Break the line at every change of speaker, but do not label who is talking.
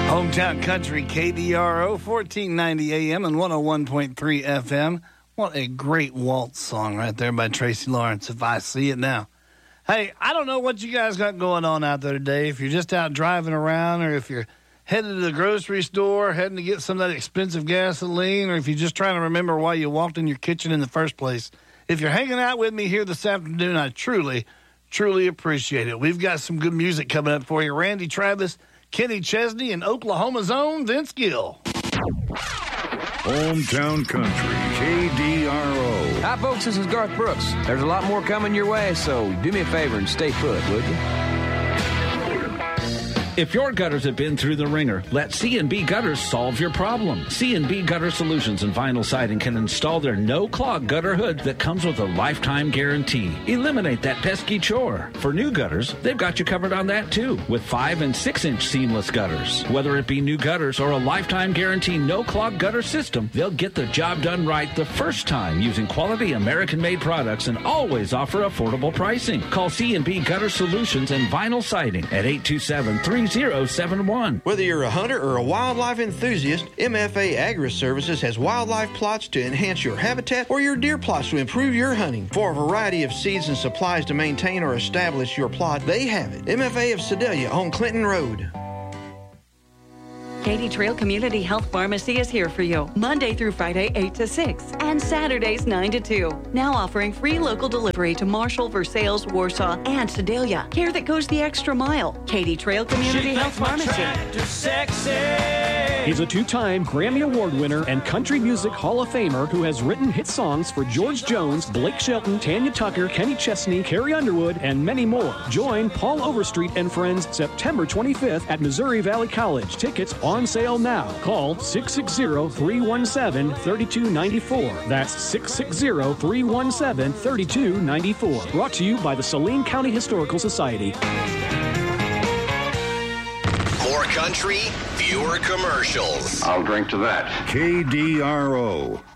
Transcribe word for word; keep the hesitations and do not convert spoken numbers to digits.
Hometown Country, K D R O, fourteen ninety A M and one oh one point three F M. What a great waltz song right there by Tracy Lawrence, If I See It Now. Hey, I don't know what you guys got going on out there today. If you're just out driving around, or if you're headed to the grocery store, heading to get some of that expensive gasoline, or if you're just trying to remember why you walked in your kitchen in the first place. If you're hanging out with me here this afternoon, I truly, truly appreciate it. We've got some good music coming up for you. Randy Travis, Kenny Chesney, and Oklahoma's own Vince Gill.
Hometown Country, K D R O.
Hi, folks. This is Garth Brooks. There's a lot more coming your way, so do me a favor and stay put, would you?
If your gutters have been through the ringer, let C and B Gutters solve your problem. C and B Gutter Solutions and Vinyl Siding can install their no-clog gutter hood that comes with a lifetime guarantee. Eliminate that pesky chore. For new gutters, they've got you covered on that too, with five and six inch seamless gutters. Whether it be new gutters or a lifetime guarantee no-clog gutter system, they'll get the job done right the first time using quality American-made products and always offer affordable pricing. Call C and B Gutter Solutions and Vinyl Siding at eight two seven, three zero seven one.
Whether you're a hunter or a wildlife enthusiast, M F A Agri-Services has wildlife plots to enhance your habitat or your deer plots to improve your hunting. For a variety of seeds and supplies to maintain or establish your plot, they have it. M F A of Sedalia on Clinton Road.
Katy Trail Community Health Pharmacy is here for you Monday through Friday, eight to six, and Saturdays, nine to two. Now offering free local delivery to Marshall, Versailles, Warsaw, and Sedalia. Care that goes the extra mile. Katy Trail Community Health Pharmacy.
He's a two-time Grammy Award winner and Country Music Hall of Famer who has written hit songs for George Jones, Blake Shelton, Tanya Tucker, Kenny Chesney, Carrie Underwood, and many more. Join Paul Overstreet and friends September twenty-fifth at Missouri Valley College. Tickets on sale now. Call six six zero, three one seven, three two nine four. That's six six zero, three one seven, three two nine four. Brought to you by the Saline County Historical Society.
More country, fewer commercials.
I'll drink to that. K D R O.